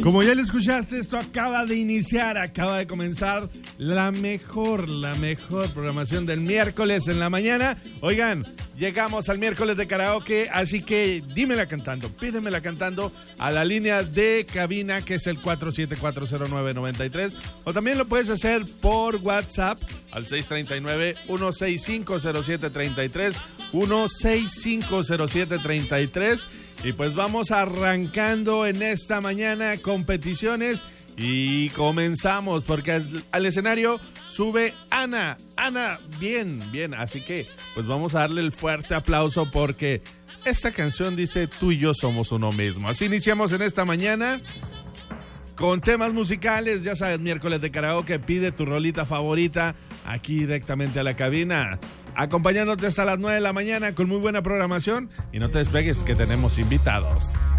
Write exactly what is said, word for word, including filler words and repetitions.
Como ya lo escuchaste, esto acaba de iniciar, acaba de comenzar la mejor, la mejor programación del miércoles en la mañana. Oigan, llegamos al miércoles de karaoke, así que dímela cantando, pídemela cantando a la línea de cabina que es el cuatro siete cuatro cero nueve nueve tres, o también lo puedes hacer por WhatsApp al seis tres nueve, uno seis cinco cero siete tres tres, uno seis cinco cero siete tres tres. Y pues vamos arrancando en esta mañana competiciones y comenzamos porque al, al escenario sube Ana. Ana, bien, bien, así que pues vamos a darle el fuerte aplauso porque esta canción dice tú y yo somos uno mismo. Así iniciamos en esta mañana con temas musicales, ya sabes, miércoles de karaoke, pide tu rolita favorita aquí directamente a la cabina, acompañándote hasta las nueve de la mañana con muy buena programación y no te despegues que tenemos invitados.